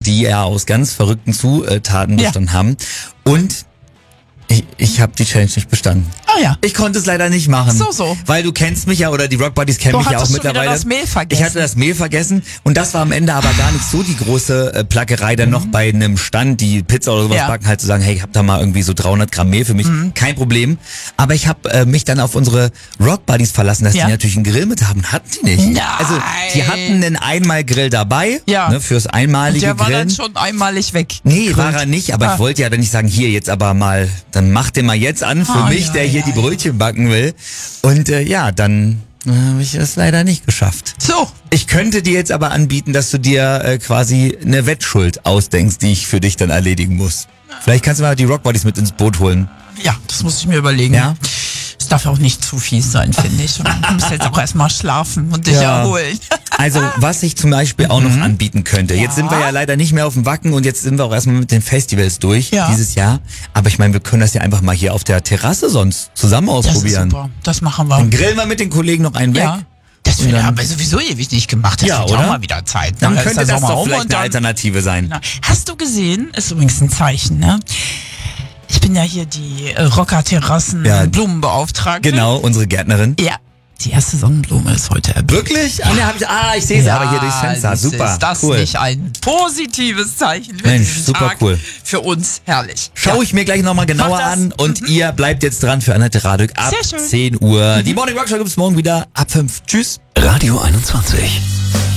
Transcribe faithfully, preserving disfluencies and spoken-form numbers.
die ja aus ganz verrückten Zutaten Ja. bestanden haben. Und ich, ich habe die Challenge nicht bestanden. Ah ja. Ich konnte es leider nicht machen. So, so. Weil du kennst mich ja, oder die Rock Buddies kennen Du mich ja auch hattest schon wieder mittlerweile. das Mehl vergessen. Ich hatte das Mehl vergessen und das war am Ende aber gar nicht so die große äh, Plackerei, dann noch bei einem Stand, die Pizza oder sowas Ja. backen, halt zu sagen, hey, ich hab da mal irgendwie so dreihundert Gramm Mehl für mich. Kein Problem. Aber ich habe äh, mich dann auf unsere Rock Buddies verlassen, dass Ja. die natürlich einen Grill mit haben. Hatten die nicht. Nein. Also die hatten einen Einmalgrill dabei, Ja. ne, fürs einmalige Der war Grillen. dann schon einmalig weg. Nee, war er nicht, aber Ah. ich wollte ja dann nicht sagen, hier jetzt aber mal, dann mach den mal jetzt an für Ah, mich, ja, der hier ja, die Brötchen backen will. Und äh, ja, dann äh, habe ich es leider nicht geschafft. So. Ich könnte dir jetzt aber anbieten, dass du dir äh, quasi eine Wettschuld ausdenkst, die ich für dich dann erledigen muss. Vielleicht kannst du mal die Rock Buddies mit ins Boot holen. Ja, das muss ich mir überlegen. Ja? Es darf auch nicht zu fies sein, finde ich. Und du musst jetzt auch erstmal schlafen und dich Ja. erholen. Also, was ich zum Beispiel auch noch anbieten könnte. Jetzt sind wir ja leider nicht mehr auf dem Wacken und jetzt sind wir auch erstmal mit den Festivals durch Ja. dieses Jahr. Aber ich meine, wir können das ja einfach mal hier auf der Terrasse sonst zusammen Das ist ausprobieren. super. Das machen wir. Dann grillen wir mit den Kollegen noch einen weg. Ja. Das Und wird dann- aber sowieso ewig nicht gemacht. Das Ja, wird ja oder? auch mal wieder Zeit. Dann Na, könnte ist der das Sommer doch um vielleicht und eine dann- Alternative sein. Na, hast du gesehen, ist übrigens ein Zeichen, ne? Ich bin ja hier die äh, Rocker-Terrassen Ja. Blumenbeauftragte. Genau, unsere Gärtnerin. Ja. Die erste Sonnenblume ist heute erblüht. Wirklich? Ah, ne, hab ich, ah, ich sehe sie aber hier durchs Fenster. siehst du, Super, Ist das cool. nicht ein positives Zeichen für Mensch, diesen super Tag? cool. Für uns herrlich. Schau ich mir gleich nochmal genauer Mach das. an und ihr bleibt jetzt dran für Annette Radück ab Sehr schön. zehn Uhr. Die Morning Rock Show gibt's morgen wieder ab fünf. Tschüss. Radio einundzwanzig.